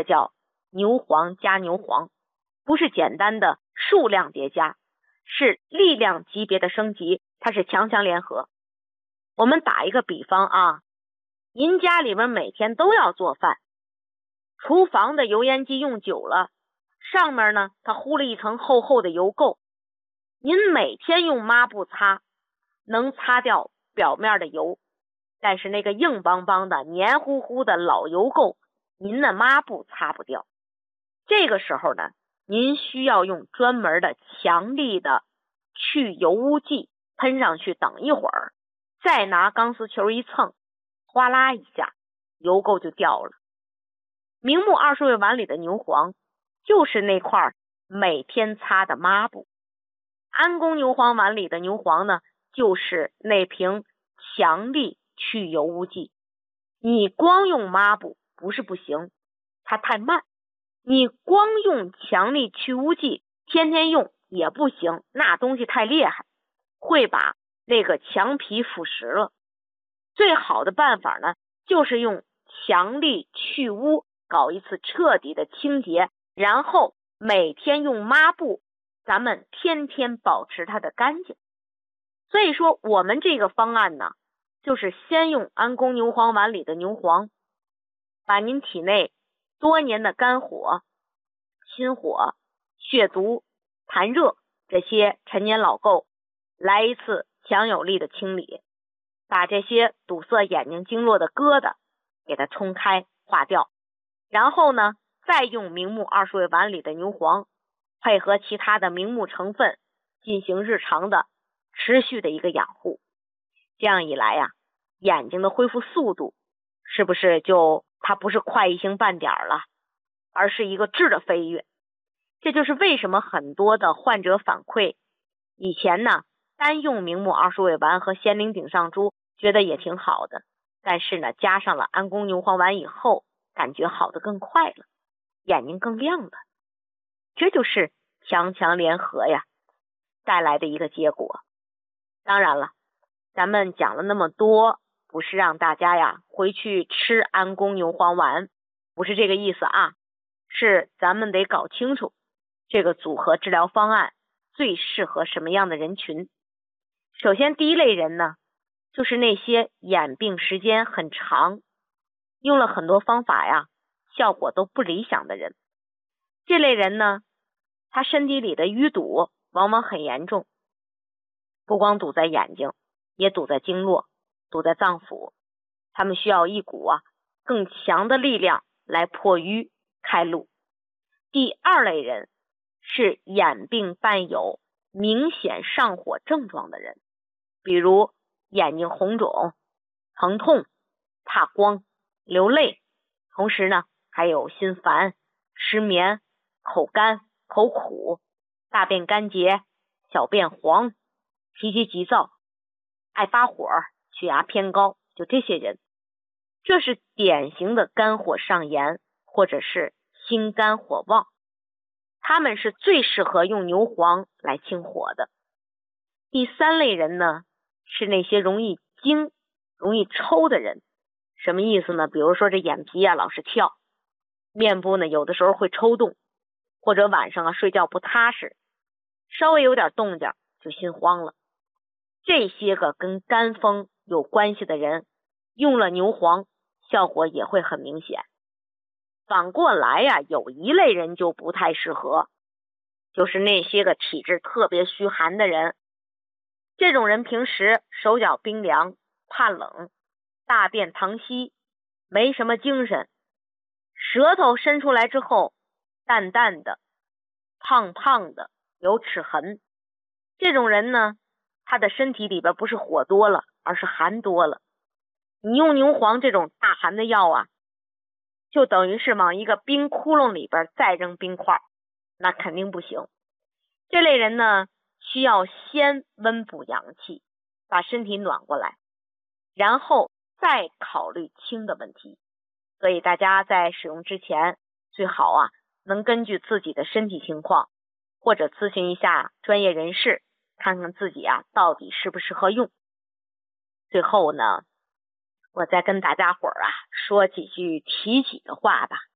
叫牛黄加牛黄，不是简单的数量叠加，是力量级别的升级，它是强强联合。我们打一个比方啊，您家里面每天都要做饭，厨房的油烟机用久了，上面呢它糊了一层厚厚的油垢，您每天用抹布擦，能擦掉表面的油，但是那个硬邦邦的黏糊糊的老油垢，您的抹布擦不掉。这个时候呢，您需要用专门的强力的去油污剂喷上去，等一会儿再拿钢丝球一蹭，哗啦一下油垢就掉了。明目二数位碗里的牛黄就是那块每天擦的抹布，安宫牛黄碗里的牛黄呢，就是那瓶强力去油污剂。你光用抹布不是不行，它太慢，你光用强力去污剂天天用也不行，那东西太厉害，会把那个墙皮腐蚀了。最好的办法呢，就是用强力去污搞一次彻底的清洁，然后每天用抹布，咱们天天保持它的干净。所以说我们这个方案呢，就是先用安宫牛黄碗里的牛黄，把您体内多年的肝火、心火、血毒、痰热这些陈年老垢来一次强有力的清理，把这些堵塞眼睛经络的疙瘩给它冲开化掉，然后呢再用明目二数位碗里的牛黄配合其他的明目成分进行日常的持续的一个养护。这样一来呀，眼睛的恢复速度是不是就它不是快一星半点了，而是一个质的飞跃。这就是为什么很多的患者反馈，以前呢单用明目二数位丸和仙灵顶上珠觉得也挺好的，但是呢加上了安宫牛黄丸以后，感觉好得更快了，眼睛更亮了。这就是强强联合呀带来的一个结果。当然了，咱们讲了那么多，不是让大家呀回去吃安宫牛黄丸，不是这个意思啊，是咱们得搞清楚这个组合治疗方案最适合什么样的人群。首先第一类人呢，就是那些眼病时间很长，用了很多方法呀效果都不理想的人。这类人呢，他身体里的淤堵往往很严重，不光堵在眼睛，也堵在经络，堵在脏腑，他们需要一股更强的力量来破淤开路。第二类人是眼病伴有明显上火症状的人，比如眼睛红肿、疼痛、怕光、流泪，同时呢还有心烦、失眠、口干、口苦、大便干结、小便黄、脾气急躁、爱发火、血压偏高，就这些人，这是典型的肝火上炎或者是心肝火旺，他们是最适合用牛黄来清火的。第三类人呢，是那些容易惊、容易抽的人。什么意思呢？比如说这眼皮老是跳，面部呢有的时候会抽动，或者晚上睡觉不踏实，稍微有点动静就心慌了。这些个跟肝风有关系的人，用了牛黄效果也会很明显。反过来有一类人就不太适合，就是那些个体质特别虚寒的人。这种人平时手脚冰凉，怕冷，大便溏稀，没什么精神，舌头伸出来之后淡淡的、胖胖的，有齿痕。这种人呢，他的身体里边不是火多了，而是寒多了。你用牛黄这种大寒的药就等于是往一个冰窟窿里边再扔冰块，那肯定不行。这类人呢，需要先温补阳气，把身体暖过来，然后再考虑清的问题。所以大家在使用之前，最好能根据自己的身体情况，或者咨询一下专业人士，看看自己到底适不适合用。最后呢，我再跟大家伙说几句提起的话吧。